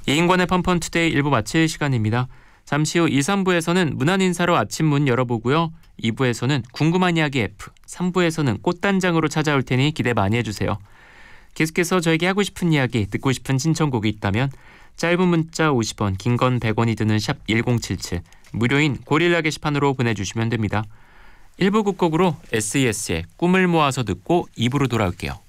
이인권의 펀펀투데이 1부 마칠 시간입니다. 잠시 후 2, 3부에서는 문안인사로 아침 문 열어보고요. 2부에서는 궁금한 이야기 F, 3부에서는 꽃단장으로 찾아올 테니 기대 많이 해주세요. 계속해서 저에게 하고 싶은 이야기, 듣고 싶은 신청곡이 있다면 짧은 문자 50원, 긴 건 100원이 드는 샵 1077, 무료인 고릴라 게시판으로 보내주시면 됩니다. 1부 끝곡으로 SES의 꿈을 모아서 듣고 2부로 돌아올게요.